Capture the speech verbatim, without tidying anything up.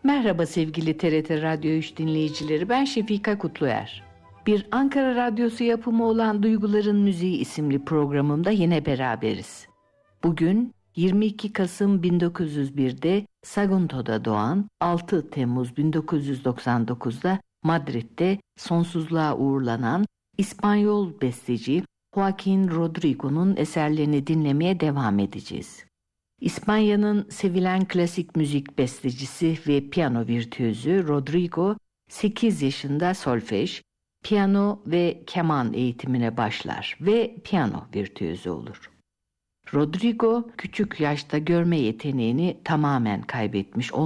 Merhaba sevgili T R T Radyo üç dinleyicileri, ben Şefika Kutluer. Bir Ankara Radyosu yapımı olan Duyguların Müziği isimli programımda yine beraberiz. Bugün yirmi iki Kasım bin dokuz yüz bir'de Sagunto'da doğan, altı Temmuz bin dokuz yüz doksan dokuz'da Madrid'de sonsuzluğa uğurlanan İspanyol besteci Joaquín Rodrigo'nun eserlerini dinlemeye devam edeceğiz. İspanya'nın sevilen klasik müzik bestecisi ve piyano virtüözü Rodrigo, sekiz yaşında solfej, piyano ve keman eğitimine başlar ve piyano virtüözü olur. Rodrigo, küçük yaşta görme yeteneğini tamamen kaybetmiş